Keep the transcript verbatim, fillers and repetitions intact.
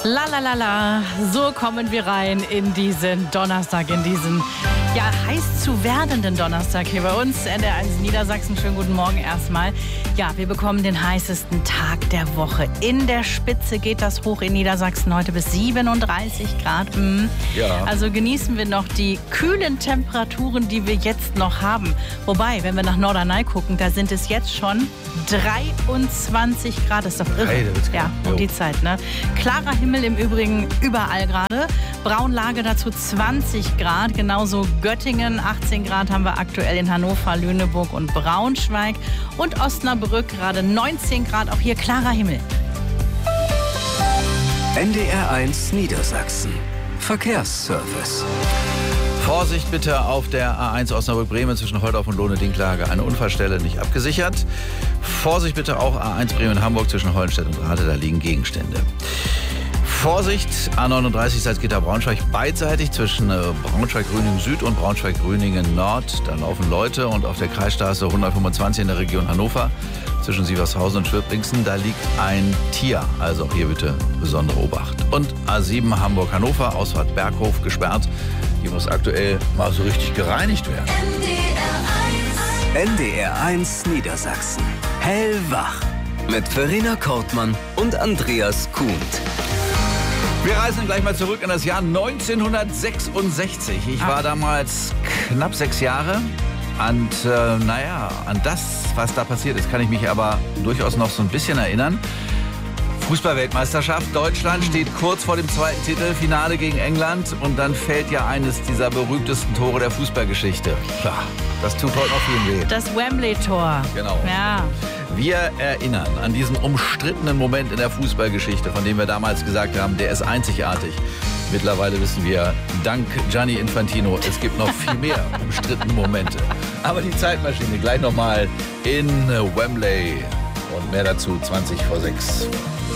La la la la, so kommen wir rein in diesen Donnerstag, in diesen ja heiß zu werdenden Donnerstag hier bei uns, N D R eins Niedersachsen. Schönen guten Morgen erstmal. Ja, wir bekommen den heißesten Tag der Woche. In der Spitze geht das hoch in Niedersachsen heute bis siebenunddreißig Grad. Mhm. Ja. Also genießen wir noch die kühlen Temperaturen, die wir jetzt noch haben. Wobei, wenn wir nach Norderney gucken, da sind es jetzt schon dreiundzwanzig Grad. Das ist doch irre. Hey, ja, um die Zeit, ne? Klarer Himmel im Übrigen überall gerade. Braunlage dazu zwanzig Grad. Genauso Göttingen, achtzehn Grad haben wir aktuell in Hannover, Lüneburg und Braunschweig. Und Osnabrück gerade neunzehn Grad. Auch hier klarer Himmel. N D R eins Niedersachsen. Verkehrsservice. Vorsicht bitte auf der A eins Osnabrück-Bremen zwischen Holdorf und Lohne-Dinklage. Eine Unfallstelle nicht abgesichert. Vorsicht bitte auch A eins Bremen-Hamburg zwischen Hollenstedt und Rade, da liegen Gegenstände. Vorsicht, A neununddreißig Salzgitter-Braunschweig beidseitig zwischen äh, Braunschweig-Grüningen-Süd und Braunschweig-Grüningen-Nord. Da laufen Leute und auf der Kreisstraße hundertfünfundzwanzig in der Region Hannover zwischen Sievershausen und Schwirblingsen, da liegt ein Tier. Also auch hier bitte besondere Obacht. Und A sieben Hamburg-Hannover, Ausfahrt Berghof gesperrt. Die muss aktuell mal so richtig gereinigt werden. N D R eins Niedersachsen. Hellwach. Mit Verena Kortmann und Andreas Kuhnt. Wir reisen gleich mal zurück in das Jahr neunzehnhundertsechsundsechzig. Ich war damals knapp sechs Jahre. Und äh, naja, an das, was da passiert ist, kann ich mich aber durchaus noch so ein bisschen erinnern. Fußball-Weltmeisterschaft. Deutschland steht kurz vor dem zweiten Titel, Finale gegen England. Und dann fällt ja eines dieser berühmtesten Tore der Fußballgeschichte. Ja, das tut heute noch vielen weh. Das Wembley-Tor. Genau. Ja. Wir erinnern an diesen umstrittenen Moment in der Fußballgeschichte, von dem wir damals gesagt haben, der ist einzigartig. Mittlerweile wissen wir, dank Gianni Infantino, es gibt noch viel mehr umstrittene Momente. Aber die Zeitmaschine gleich nochmal in Wembley. Und mehr dazu zwanzig vor sechs.